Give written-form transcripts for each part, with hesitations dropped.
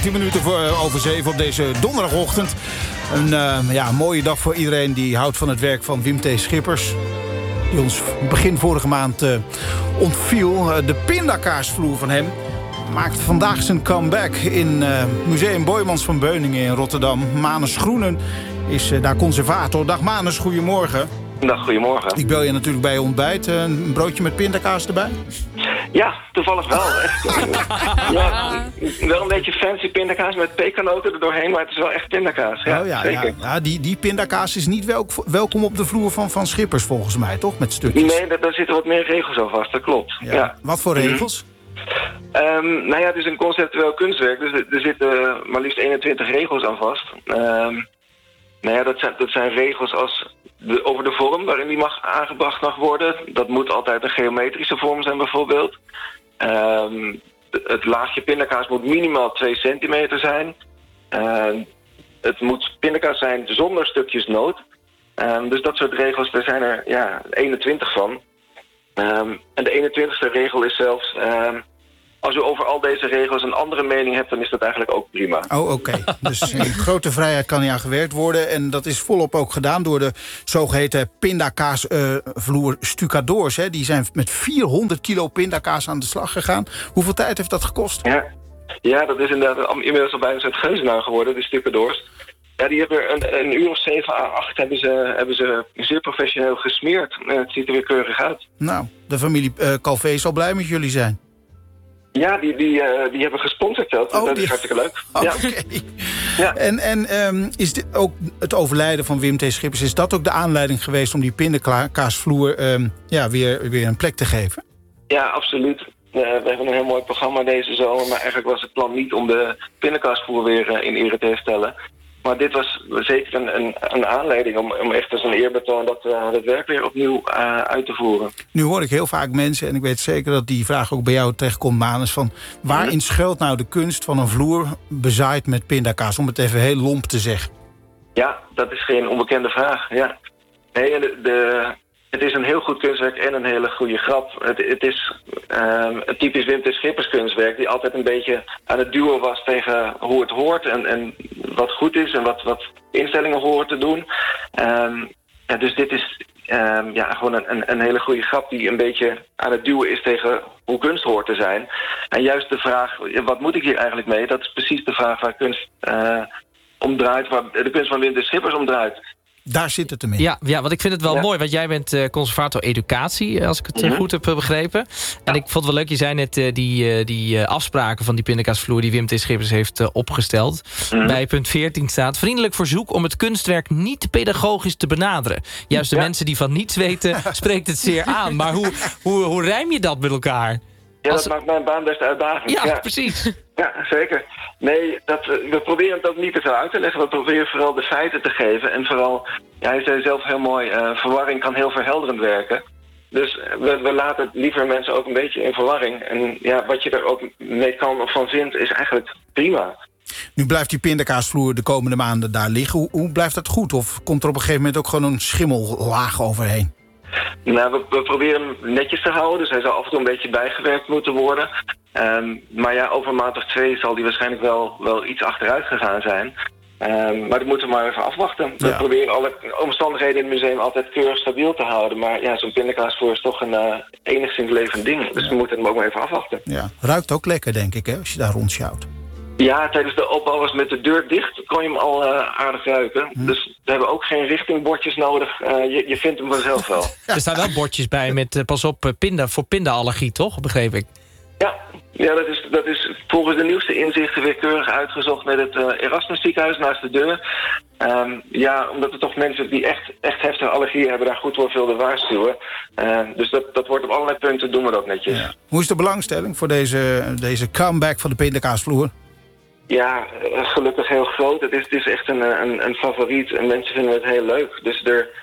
19 minuten over 7 op deze donderdagochtend. Een mooie dag voor iedereen die houdt van het werk van Wim T. Schippers. Die ons begin vorige maand ontviel. De pindakaasvloer van hem maakt vandaag zijn comeback in Museum Boijmans van Beuningen in Rotterdam. Manus Groenen is daar conservator. Dag Manus, goedemorgen. Dag, goedemorgen. Ik bel je natuurlijk bij je ontbijt. Een broodje met pindakaas erbij? Ja, toevallig wel. Echt. Ja, wel een beetje fancy pindakaas met pekanoten er doorheen, maar het is wel echt pindakaas. Ja, oh, ja, zeker. Ja, die pindakaas is niet welkom op de vloer van Schippers volgens mij, toch? Met stukjes. Nee, daar zitten wat meer regels aan vast, dat klopt. Ja. Wat voor regels? Het is een conceptueel kunstwerk, dus er zitten maar liefst 21 regels aan vast. Dat zijn regels als over de vorm waarin die aangebracht mag worden. Dat moet altijd een geometrische vorm zijn bijvoorbeeld. Het laagje pindakaas moet minimaal 2 centimeter zijn. Het moet pindakaas zijn zonder stukjes noot. Dus dat soort regels, daar zijn er 21 van. En de 21ste regel is zelfs... als u over al deze regels een andere mening hebt, dan is dat eigenlijk ook prima. Oh, oké. Dus in grote vrijheid kan hier aan gewerkt worden. En dat is volop ook gedaan door de zogeheten pindakaasvloer stucadoors. Die zijn met 400 kilo pindakaas aan de slag gegaan. Hoeveel tijd heeft dat gekost? Ja, dat is inderdaad inmiddels al bijna een soort geuzennaam geworden, de stucadoors. Ja, die hebben een uur of 7 à 8 hebben ze zeer professioneel gesmeerd. Het ziet er weer keurig uit. Nou, de familie Calvé zal blij met jullie zijn. Ja, die hebben gesponsord zelf. Dat is hartstikke leuk. Ja. Okay. Ja. En is dit ook het overlijden van Wim T. Schippers... is dat ook de aanleiding geweest om die pindakaasvloer weer een plek te geven? Ja, absoluut. We hebben een heel mooi programma deze zomer... maar eigenlijk was het plan niet om de pindakaasvloer weer in ere te herstellen. Maar dit was zeker een aanleiding om echt als een eerbetoon dat werk weer opnieuw uit te voeren. Nu hoor ik heel vaak mensen, en ik weet zeker dat die vraag ook bij jou terechtkomt, Manus, van waarin schuilt nou de kunst van een vloer bezaaid met pindakaas? Om het even heel lomp te zeggen. Ja, dat is geen onbekende vraag. Ja. Nee, het is een heel goed kunstwerk en een hele goede grap. Het is een typisch Wim T. Schippers kunstwerk... die altijd een beetje aan het duwen was tegen hoe het hoort... en wat goed is en wat instellingen horen te doen. Dus dit is gewoon een hele goede grap... die een beetje aan het duwen is tegen hoe kunst hoort te zijn. En juist de vraag, wat moet ik hier eigenlijk mee? Dat is precies de vraag waar kunst om draait... waar de kunst van Wim T. Schippers om draait. Daar zit het ermee. Ja, want ik vind het wel mooi. Want jij bent conservator educatie, als ik het goed heb begrepen. En ik vond het wel leuk, je zei net die afspraken van die pindakaasvloer... die Wim T. Schippers heeft opgesteld. Bij punt 14 staat... vriendelijk verzoek om het kunstwerk niet pedagogisch te benaderen. Juist de mensen die van niets weten, spreekt het zeer aan. Maar hoe rijm je dat met elkaar? Ja, dat maakt mijn baan best uitdagend. Ja, precies. Ja, zeker. Nee, we proberen het ook niet te veel uit te leggen. We proberen vooral de feiten te geven. En vooral, hij zei zelf heel mooi... verwarring kan heel verhelderend werken. Dus we laten liever mensen ook een beetje in verwarring. En wat je er ook mee kan of van vindt, is eigenlijk prima. Nu blijft die pindakaasvloer de komende maanden daar liggen. Hoe blijft dat goed? Of komt er op een gegeven moment ook gewoon een schimmellaag overheen? Nou, we proberen hem netjes te houden. Dus hij zal af en toe een beetje bijgewerkt moeten worden. Maar over maand of 2 zal die waarschijnlijk wel iets achteruit gegaan zijn. Maar dat moeten we maar even afwachten. We proberen alle omstandigheden in het museum altijd keurig stabiel te houden. Maar zo'n pindakaasvloer is toch een enigszins levend ding. Dus we moeten hem ook maar even afwachten. Ja, ruikt ook lekker, denk ik, hè, als je daar rondsjouwt. Ja, tijdens de opbouw was met de deur dicht, kon je hem al aardig ruiken. Dus we hebben ook geen richtingbordjes nodig. Je vindt hem vanzelf wel. Er staan wel bordjes bij met pas op voor pindaallergie, toch? Begreep ik. Ja, dat is volgens de nieuwste inzichten weer keurig uitgezocht met het Erasmus ziekenhuis naast de deur. Omdat er toch mensen die echt heftige allergieën hebben daar goed voor wilden waarschuwen. Dus dat wordt op allerlei punten, doen we dat netjes. Ja. Hoe is de belangstelling voor deze comeback van de pindakaasvloer? Ja, gelukkig heel groot. Het is echt een favoriet en mensen vinden het heel leuk. Dus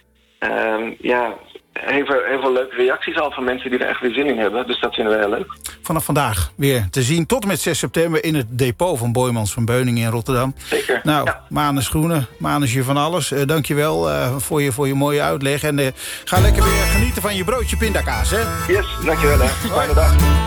heel veel leuke reacties al van mensen die er echt weer zin in hebben. Dus dat vinden we heel leuk. Vanaf vandaag weer te zien tot en met 6 september... in het depot van Boijmans van Beuningen in Rotterdam. Zeker. Nou, Manus Groenen, Manusje van alles. Dank je wel voor je mooie uitleg. En ga lekker weer genieten van je broodje pindakaas, hè? Yes, dank je wel. Fijne dag.